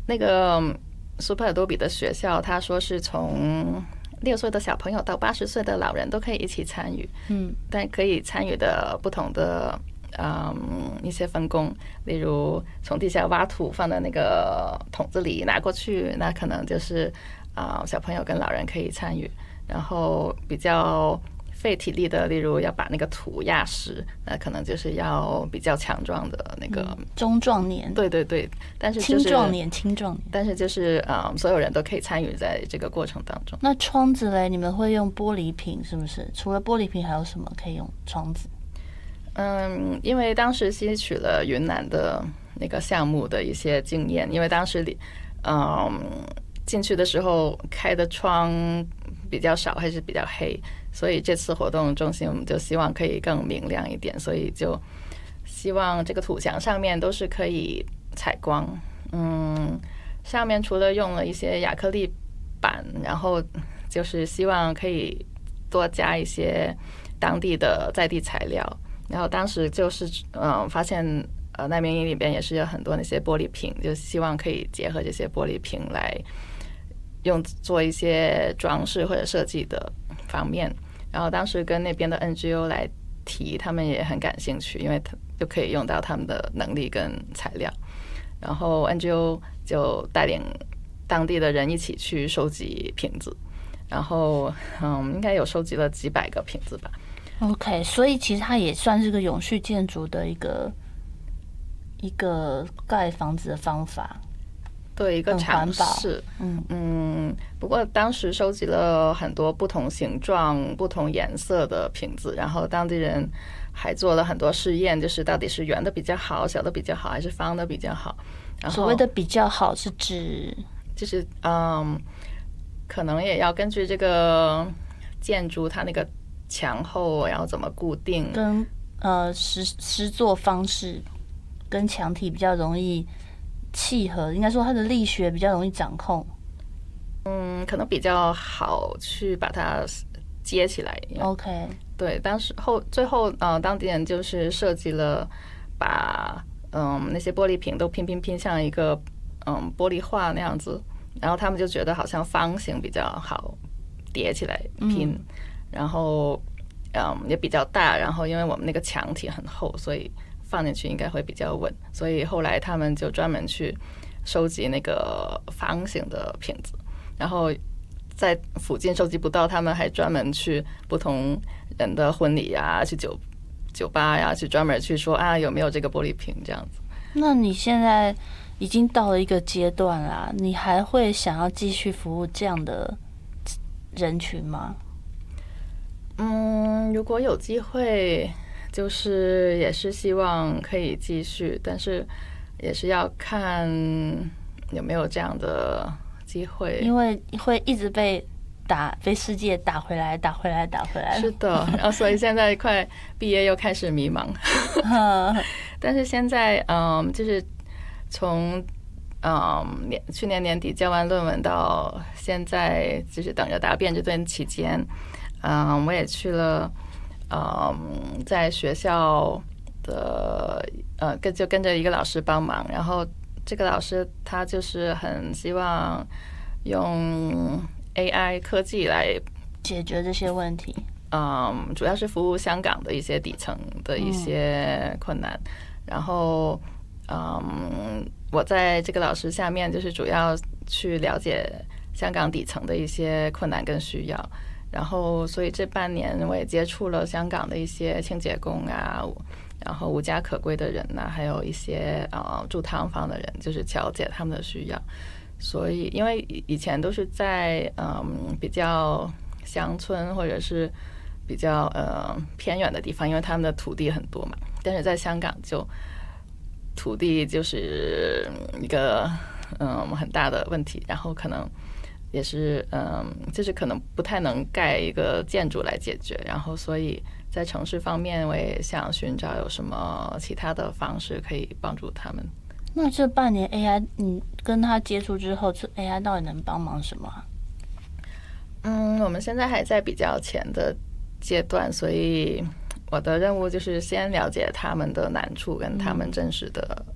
那个Super Adobe 的学校，他说是从6岁的小朋友到80岁的老人都可以一起参与，但可以参与的不同的一些分工，例如从地下挖土放在那个桶子里拿过去，那可能就是小朋友跟老人可以参与。然后比较费体力的，例如要把那个土压实，那可能就是要比较强壮的那个中壮年， 对对对，但是就是青壮年， 但是就是所有人都可以参与在这个过程当中。 那窗子嘞，你们会用玻璃瓶是不是？除了玻璃瓶还有什么可以用窗子？ 因为当时吸取了云南的那个项目的一些经验，因为当时进去的时候开的窗比较少，还是比较黑，所以这次活动中心我们就希望可以更明亮一点，所以就希望这个土墙上面都是可以采光。上面除了用了一些亚克力板，然后就是希望可以多加一些当地的在地材料。然后当时就是发现难民营里边也是有很多那些玻璃瓶，就希望可以结合这些玻璃瓶来做一些装饰或者设计的方面。然后当时跟那边的 NGO 来提，他们也很感兴趣，因为就可以用到他们的能力跟材料。然后 NGO 就带领当地的人一起去收集瓶子，然后应该有收集了几百个瓶子吧。 OK， 所以其实它也算是个永续建筑的一个盖房子的方法， 对，一个尝试。不过当时收集了很多不同形状、不同颜色的瓶子，然后当地人还做了很多试验，就是到底是圆的比较好、小的比较好，还是方的比较好。然后所谓的比较好是指， 就是可能也要根据这个建筑它那个墙厚，然后怎么固定， 跟施作方式跟墙体比较容易契合，应该说它的力学比较容易掌控。 可能比较好去把它接起来。 OK， 对，最后当地人就是设计了把那些玻璃瓶都拼像一个玻璃画那样子，然后他们就觉得好像方形比较好叠起来拼。然后也比较大，然后因为我们那个墙体很厚，所以放进去应该会比较稳，所以后来他们就专门去收集那个方形的瓶子，然后在附近收集不到，他们还专门去不同人的婚礼啊，去酒吧呀，去专门去说有没有这个玻璃瓶这样子。 那你现在已经到了一个阶段啦，你还会想要继续服务这样的人群吗？ 如果有机会，就是也是希望可以继续，但是也是要看有没有这样的机会， 因为会一直被世界打回来。 是的，然后所以现在快毕业又开始迷茫。但是现在就是从去年年底交完论文到现在，就是等着答辩这段期间，我也去了，在学校的就跟着一个老师帮忙，然后这个老师他就是很希望用 AI 科技来解决这些问题。 主要是服务香港的一些底层的一些困难。然后我在这个老师下面就是主要去了解香港底层的一些困难跟需要。然后所以这半年我也接触了香港的一些清洁工啊，然后无家可归的人呐，还有一些住劏房的人，就是了解他们的需要。所以因为以前都是在比较乡村或者是比较偏远的地方，因为他们的土地很多嘛。但是在香港就土地就是一个很大的问题，然后可能也是就是可能不太能盖一个建筑来解决，然后所以在城市方面我也想寻找有什么其他的方式可以帮助他们。 那这半年 AI 你跟他接触之后，这 AI 到底能帮忙什么？ 我们现在还在比较前的阶段，所以我的任务就是先了解他们的难处跟他们真实的